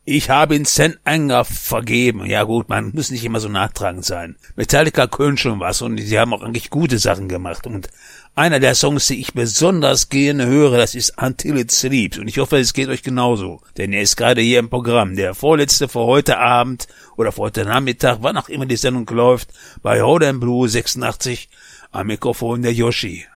Ich habe ihn St. Anger vergeben. Ja gut, man muss nicht immer so nachtragend sein. Metallica können schon was und sie haben auch eigentlich gute Sachen gemacht. Und einer der Songs, die ich besonders gerne höre, das ist Until It Sleeps. Und ich hoffe, es geht euch genauso. Denn er ist gerade hier im Programm. Der vorletzte für heute Abend oder für heute Nachmittag, wann auch immer die Sendung läuft, bei Road & Blue 86 am Mikrofon der Yoshi.